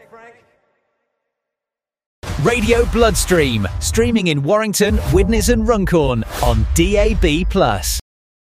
Radio Bloodstream, streaming in Warrington, Widnes and Runcorn on DAB+.